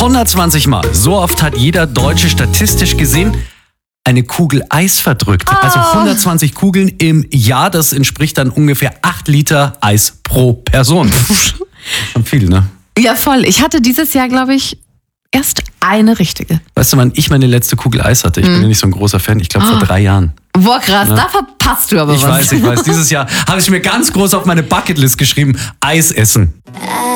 120 Mal. So oft hat jeder Deutsche statistisch gesehen eine Kugel Eis verdrückt. Also 120 Kugeln im Jahr, das entspricht dann ungefähr 8 Liter Eis pro Person. Schon viel, ne? Ja, voll. Ich hatte dieses Jahr, glaube ich, erst eine richtige. Weißt du, wann ich meine letzte Kugel Eis hatte? Ich bin ja nicht so ein großer Fan. Ich glaube, vor 3 Jahren. Boah, krass, da verpasst du aber Ich weiß. Dieses Jahr habe ich mir ganz groß auf meine Bucketlist geschrieben, Eis essen.